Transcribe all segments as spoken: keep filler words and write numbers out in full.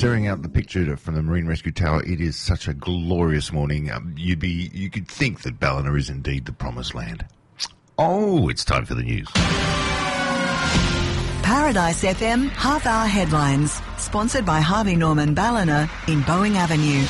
staring out the picture from the Marine Rescue Tower, it is such a glorious morning. Um, you'd be, you could think that Ballina is indeed the promised land. Oh, it's time for the news. Paradise F M half-hour headlines, sponsored by Harvey Norman Ballina in Boeing Avenue.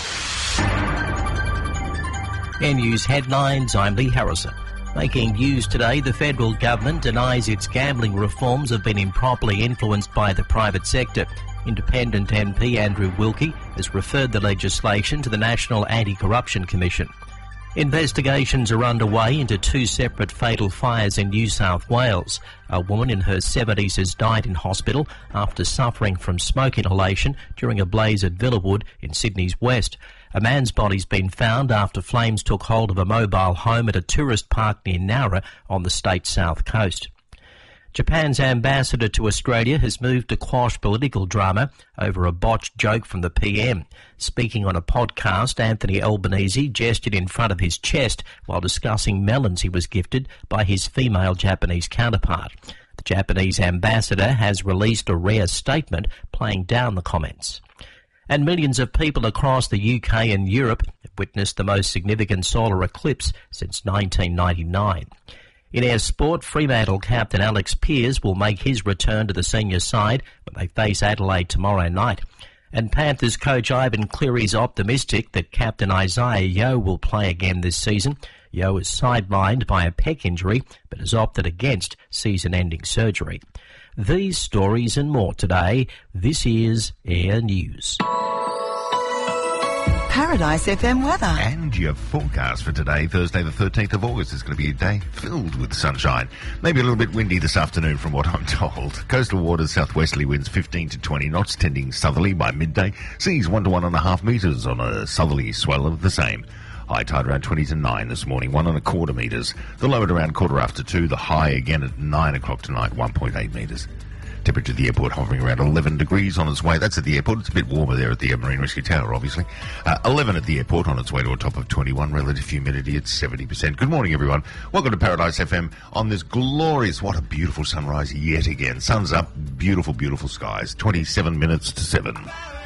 Air News headlines, I'm Lee Harrison. Making news today, the federal government denies its gambling reforms have been improperly influenced by the private sector. Independent M P Andrew Wilkie has referred the legislation to the National Anti-Corruption Commission. Investigations are underway into two separate fatal fires in New South Wales. A woman in her seventies has died in hospital after suffering from smoke inhalation during a blaze at Villawood in Sydney's west. A man's body's been found after flames took hold of a mobile home at a tourist park near Nowra on the state's south coast. Japan's ambassador to Australia has moved to quash political drama over a botched joke from the P M. Speaking on a podcast, Anthony Albanese gestured in front of his chest while discussing melons he was gifted by his female Japanese counterpart. The Japanese ambassador has released a rare statement playing down the comments. And millions of people across the U K and Europe have witnessed the most significant solar eclipse since nineteen ninety-nine. In air sport, Fremantle captain Alex Pearce will make his return to the senior side when they face Adelaide tomorrow night. And Panthers coach Ivan Cleary's optimistic that captain Isaiah Yeo will play again this season. Yeo is sidelined by a pec injury but has opted against season-ending surgery. These stories and more today. This is Air News. Paradise F M weather. And your forecast for today, Thursday the thirteenth of August, is going to be a day filled with sunshine. Maybe a little bit windy this afternoon from what I'm told. Coastal waters, southwesterly winds fifteen to twenty knots, tending southerly by midday. Seas one to one and a half metres on a southerly swell of the same. High tide around twenty to nine this morning, one and a quarter metres. The low at around quarter after two, the high again at nine o'clock tonight, one point eight metres. Temperature at the airport hovering around eleven degrees on its way. That's at the airport. It's a bit warmer there at the Marine Rescue Tower, obviously. Uh, eleven at the airport on its way to a top of twenty-one. Relative humidity at seventy percent. Good morning, everyone. Welcome to Paradise F M on this glorious, what a beautiful sunrise yet again. Sun's up, beautiful, beautiful skies. twenty-seven minutes to seven.